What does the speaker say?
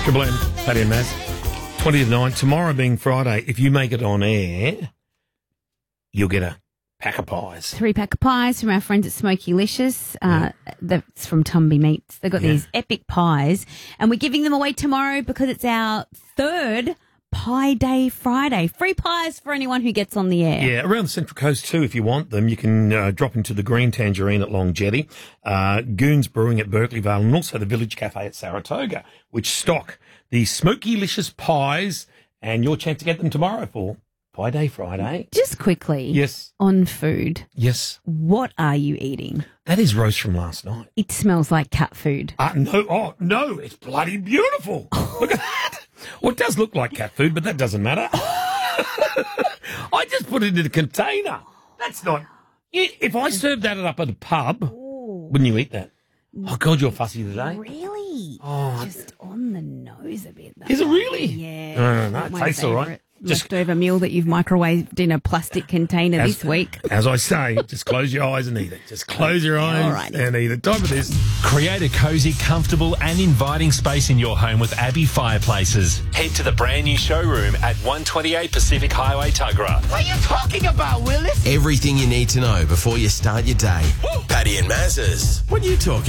Triple M, Paddy and Maz. 20 to 9. Tomorrow being Friday, if you make it on air, you'll get a pack of pies. 3 pack of pies from our friends at Smoky Licious. That's from Tumby Meats. They've got these epic pies, and we're giving them away tomorrow because it's our 3rd Pie Day Friday. Free pies for anyone who gets on the air. Yeah, around the Central Coast too, if you want them. You can drop into the Green Tangerine at Long Jetty, Goons Brewing at Berkeley Vale, and also the Village Cafe at Saratoga, which stock the Smoky Licious pies, and your chance to get them tomorrow for Pie Day Friday. Just quickly, Yes. on food, Yes. what are you eating? That is roast from last night. It smells like cat food. No, it's bloody beautiful. Look at that. Well, it does look like cat food, but that doesn't matter. I just put it in a container. That's not... If I served that up at a pub, wouldn't you eat that? Oh, God, you're fussy today. Really? Oh. Just on the nose a bit, though. Is it really? Yeah. No, it My tastes all right. favourite leftover meal that you've microwaved in a plastic container this week. As I say, just close your eyes and eat it. Just close your eyes and eat it. Time for this. Create a cosy, comfortable and inviting space in your home with Abbey Fireplaces. Head to the brand new showroom at 128 Pacific Highway, Tuggerah. What are you talking about, Willis? Everything you need to know before you start your day. Paddy and Maz's. What are you talking